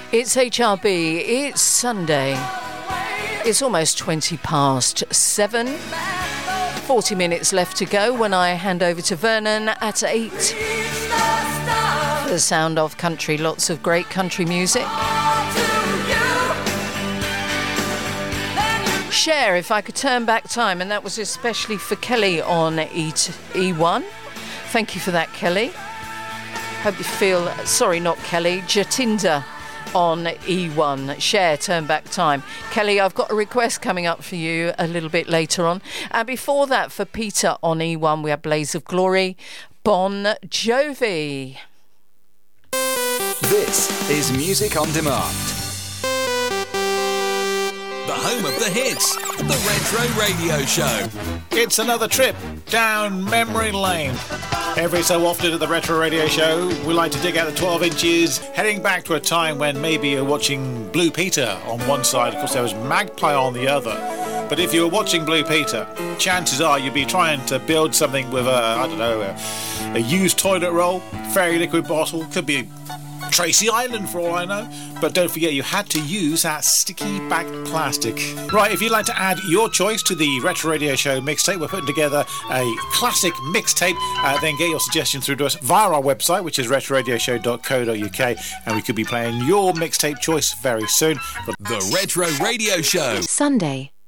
It's HRB, it's Sunday. It's almost 20 past 7. 40 minutes left to go when I hand over to Vernon at 8. The sound of country, lots of great country music. Share If I Could Turn Back Time, and that was especially for Kelly on E1. Thank you for that, Kelly. Hope you feel, sorry, not Kelly, Jatinder on E1. Share Turn Back Time. Kelly, I've got a request coming up for you a little bit later on. And before that, for Peter on E1, we have Blaze of Glory, Bon Jovi. This is Music on Demand. The home of the hits, the Retro Radio Show. It's another trip down memory lane. Every so often at the Retro Radio Show, we like to dig out the 12 inches, heading back to a time when maybe you're watching Blue Peter on one side, of course there was Magpie on the other. But if you were watching Blue Peter, chances are you'd be trying to build something with a used toilet roll, fairy liquid bottle, could be Tracy Island for all I know. But don't forget, you had to use that sticky back plastic. Right, if you'd like to add your choice to the Retro Radio Show mixtape, we're putting together a classic mixtape. Then get your suggestions through to us via our website, which is retroradioshow.co.uk, and we could be playing your mixtape choice very soon. The Retro Radio Show. Sunday